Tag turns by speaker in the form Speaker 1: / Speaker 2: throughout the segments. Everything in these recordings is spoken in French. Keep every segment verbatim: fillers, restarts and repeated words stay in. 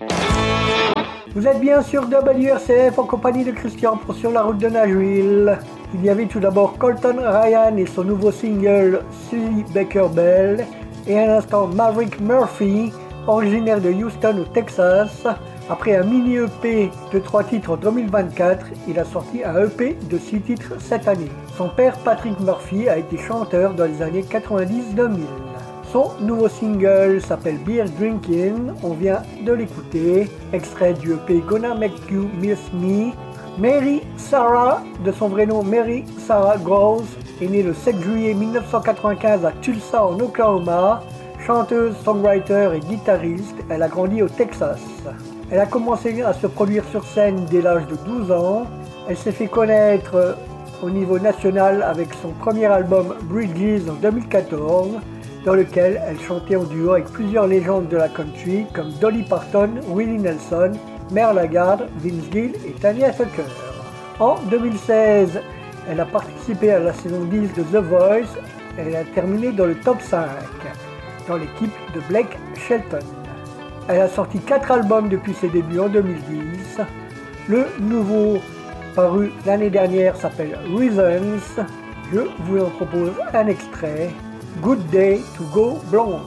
Speaker 1: Vous êtes bien sur W R C F en compagnie de Christian pour Sur la route de Nashville. Il y avait tout d'abord Colton Ryan et son nouveau single Susie Baker Bell et à l'instant Maverick Murphy, originaire de Houston au Texas. Après un mini E P de trois titres en deux mille vingt-quatre, il a sorti un E P de six titres cette année. Son père Patrick Murphy a été chanteur dans les années quatre-vingt-dix deux mille. Son nouveau single s'appelle Beer Drinkin', on vient de l'écouter, extrait du E P Gonna Make You Miss Me. Mary Sarah, de son vrai nom Mary Sarah Groves, est née le sept juillet mille neuf cent quatre-vingt-quinze à Tulsa en Oklahoma. Chanteuse, songwriter et guitariste, elle a grandi au Texas. Elle a commencé à se produire sur scène dès l'âge de douze ans. Elle s'est fait connaître au niveau national avec son premier album Bridges en deux mille quatorze, dans lequel elle chantait en duo avec plusieurs légendes de la country comme Dolly Parton, Willie Nelson, Merle Haggard, Vince Gill et Tanya Tucker. En deux mille seize, elle a participé à la saison dix de The Voice et elle a terminé dans le top cinq, dans l'équipe de Blake Shelton. Elle a sorti quatre albums depuis ses débuts en deux mille dix. Le nouveau, paru l'année dernière, s'appelle Reasons. Je vous en propose un extrait. Good Day to Go Blonde.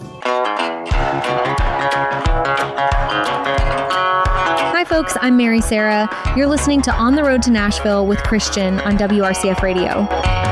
Speaker 2: Hi folks, I'm Mary Sarah. You're listening to On the Road to Nashville with Christian on W R C F Radio.